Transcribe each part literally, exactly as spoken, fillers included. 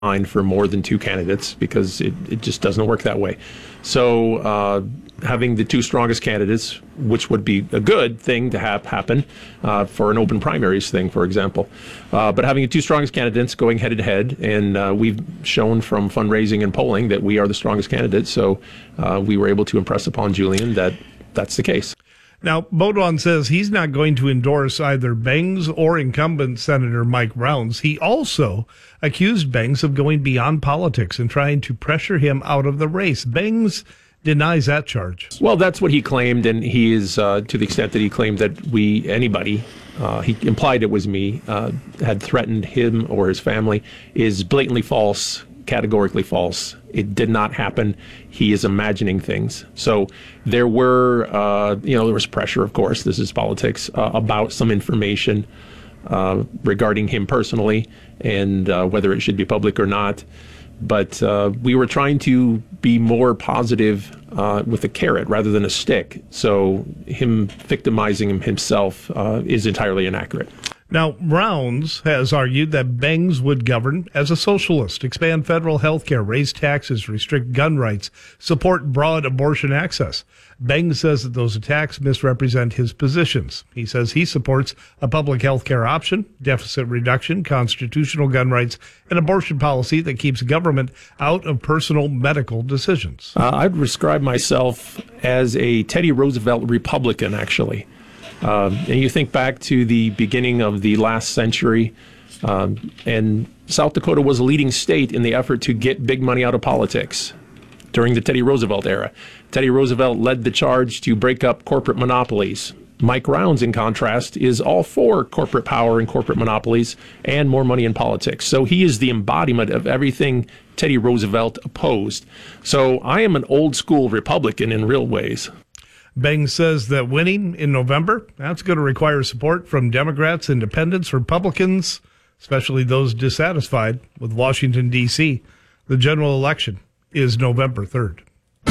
line for more than two candidates because it, it just doesn't work that way. So uh, having the two strongest candidates, which would be a good thing to have happen uh, for an open primaries thing, for example. Uh, but having the two strongest candidates going head to head, and uh, we've shown from fundraising and polling that we are the strongest candidates. So uh, we were able to impress upon Julian that that's the case. Now, Beaudoin says he's not going to endorse either Bangs or incumbent Senator Mike Rounds. He also accused Bangs of going beyond politics and trying to pressure him out of the race. Bangs denies that charge. Well, that's what he claimed, and he is, uh, to the extent that he claimed that we, anybody, uh, he implied it was me, uh, had threatened him or his family, is blatantly false, categorically false. It did not happen. He is imagining things. So there were, uh, you know, there was pressure, of course, this is politics, uh, about some information uh, regarding him personally and uh, whether it should be public or not. But uh, we were trying to be more positive uh, with a carrot rather than a stick. So him victimizing him himself uh, is entirely inaccurate. Now, Rounds has argued that Bangs would govern as a socialist, expand federal health care, raise taxes, restrict gun rights, support broad abortion access. Bangs says that those attacks misrepresent his positions. He says he supports a public health care option, deficit reduction, constitutional gun rights, and abortion policy that keeps government out of personal medical decisions. Uh, I'd describe myself as a Teddy Roosevelt Republican, actually. Um, and you think back to the beginning of the last century, um, and South Dakota was a leading state in the effort to get big money out of politics during the Teddy Roosevelt era. Teddy Roosevelt led the charge to break up corporate monopolies. Mike Rounds, in contrast, is all for corporate power and corporate monopolies and more money in politics. So he is the embodiment of everything Teddy Roosevelt opposed. So I am an old school Republican in real ways. Bangs says that winning in November, that's going to require support from Democrats, Independents, Republicans, especially those dissatisfied with Washington, D C. The general election is November third.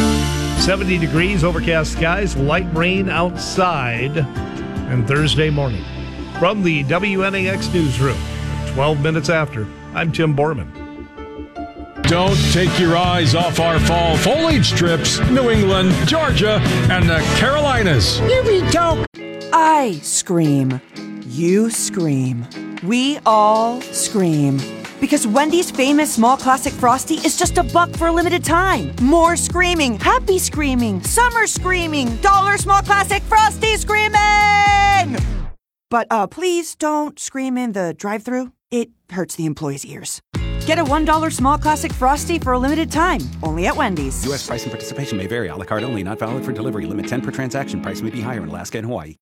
seventy degrees, overcast skies, light rain outside, and Thursday morning. From the W N A X newsroom, twelve minutes after, I'm Tim Borman. Don't take your eyes off our fall foliage trips, New England, Georgia, and the Carolinas. Here we go. I scream. You scream. We all scream. Because Wendy's famous small classic Frosty is just a buck for a limited time. More screaming, happy screaming, summer screaming, dollar small classic Frosty screaming! But uh, please don't scream in the drive-thru. It hurts the employees' ears. Get a one dollar small classic Frosty for a limited time, only at Wendy's. U S price and participation may vary. A la carte only, not valid for delivery. Limit ten per transaction. Price may be higher in Alaska and Hawaii.